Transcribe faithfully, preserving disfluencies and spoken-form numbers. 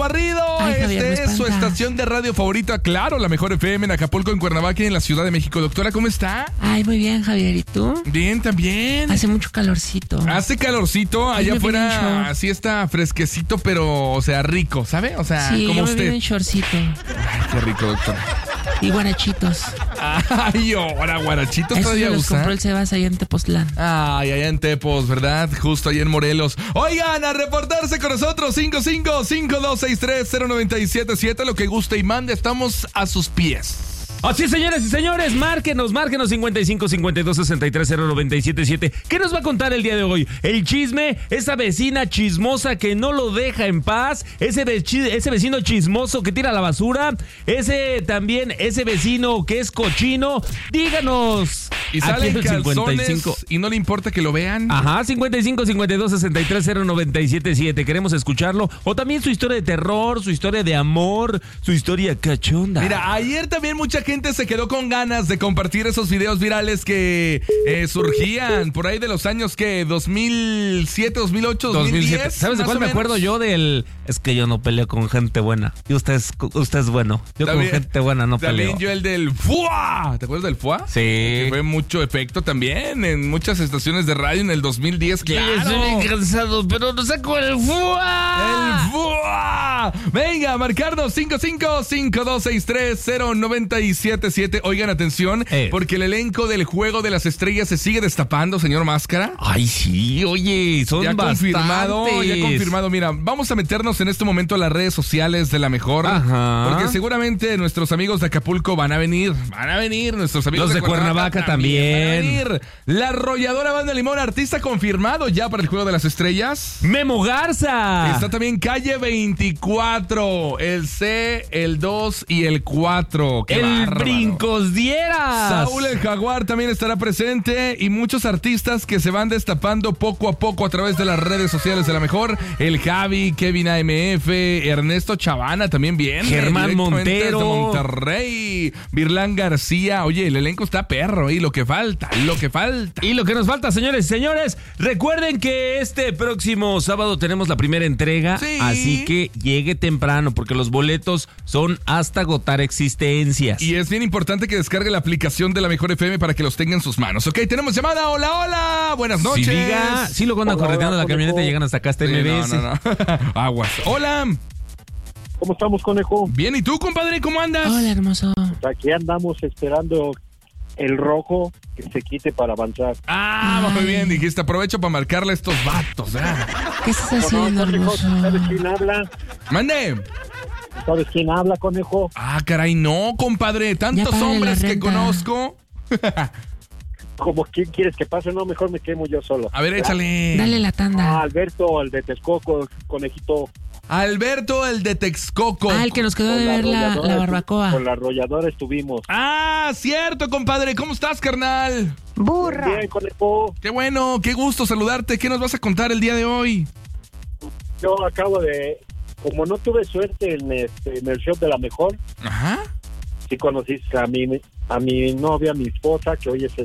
Barrido. Ay, Javier, este me es su espanta. estación de radio favorita, claro, la mejor F M en Acapulco, en Cuernavaca y en la Ciudad de México. Doctora, ¿cómo está? Ay, muy bien, Javier. ¿Y tú? Bien, también. Hace mucho calorcito. Hace calorcito, Ay, allá me vine en afuera short. así está fresquecito, pero, o sea, rico, ¿sabe? O sea, Sí, como yo me usted. vine en shortcito. Ay, qué rico, doctora. Y guarachitos. Ay, ahora guarachitos Esos todavía se los usa. compró el Sebas allá en Tepoztlán. Ay, allá en Tepos, ¿verdad? Justo ahí en Morelos. Oigan, a reportarse con nosotros, cinco cinco cinco dos seis tres cero nueve siete siete, lo que guste y mande, estamos a sus pies. Así es, señores y señores, márquenos, márquenos cincuenta y cinco cincuenta y dos sesenta y tres cero nueve siete siete. ¿Qué nos va a contar el día de hoy? El chisme, esa vecina chismosa que no lo deja en paz, ese, vechi- ese vecino chismoso que tira la basura, ese también, ese vecino que es cochino. Díganos. Y Aquí salen el cincuenta y calzones cinco. y no le importa que lo vean. Ajá, cincuenta y cinco cincuenta y dos sesenta y tres cero nueve siete siete. Queremos escucharlo. O también su historia de terror, su historia de amor, su historia cachonda. Mira, ayer también mucha gente se quedó con ganas de compartir esos videos virales que eh, surgían por ahí de los años que dos mil siete, dos mil ocho, dos mil diez. ¿Sabes de más cuál o me menos? acuerdo yo? Del... Es que yo no peleo con gente buena. Y usted es, usted es bueno. Yo También- con gente buena no También peleo. yo el del FUA. ¿Te acuerdas del FUA? Sí. Que fue mucho efecto también en muchas estaciones de radio en el dos mil diez, claro. Yo estoy bien cansado, pero no saco el FUA. ¡El FUA! Venga, a marcarnos cinco cinco cinco dos seis tres cero nueve siete siete. Oigan, atención, Eh. porque el elenco del Juego de las Estrellas se sigue destapando, señor Máscara. Ay, sí, oye, son Ya confirmado, bastantes. ya confirmado. Mira, vamos a meternos en este momento a las redes sociales de La Mejor. Ajá. Porque seguramente nuestros amigos de Acapulco van a venir. Van a venir nuestros amigos Los de Cuernavaca también. Van a venir. La arrolladora Banda Limón, artista confirmado ya para el Juego de las Estrellas. Memo Garza. Está también Calle veinticuatro, el C, el dos y el cuatro. ¡Qué el bárbaro! Brincos Dieras. Saúl el Jaguar también estará presente y muchos artistas que se van destapando poco a poco a través de las redes sociales de La Mejor. El Javi, Kevin A M F, Ernesto Chavana también viene. Germán directamente Montero. desde Monterrey. Virlán García. Oye, el elenco está perro y lo que falta, lo que falta. Y lo que nos falta, señores y señores, recuerden que este próximo sábado tenemos la primera entrega, Sí. así que llegue temprano porque los boletos son hasta agotar existencias. Y es bien importante que descargue la aplicación de La Mejor F M para que los tenga en sus manos. Ok, tenemos llamada. Hola, hola. Buenas noches. Si diga, sí lo andan Hola, correteando hola, la camioneta y conejo. llegan hasta acá, hasta Sí, M B no, S. no, no. Aguas. Hola. ¿Cómo estamos, conejo? Bien, ¿y tú, compadre? ¿Cómo andas? Hola, hermoso. Aquí andamos esperando el rojo que se quite para avanzar. Ah, muy bien, dijiste, aprovecho para marcarle a estos vatos, ¿eh? ¿Qué estás haciendo, conejo, hermoso? ¿sabes quién habla? Mande. ¿Sabes quién habla, conejo? Ah, caray, no, compadre, tantos págale la hombres que renta. conozco. ¿Cómo quién quieres que pase? No, mejor me quemo yo solo. A ver, échale. Dale la Ah, tanda. Alberto, el de Texcoco, conejito. Alberto, el de Texcoco. Ah, el que nos quedó de Con ver la, arrolladora la estu- barbacoa. Con la arrolladora estuvimos. Ah, cierto, compadre, ¿cómo estás, carnal? Bien, conejo. Qué bueno, qué gusto saludarte. ¿Qué nos vas a contar el día de hoy? Yo acabo de... Como no tuve suerte en, este, en el show de La Mejor, Ajá. sí conociste a mi, a mi novia, a mi esposa, que hoy es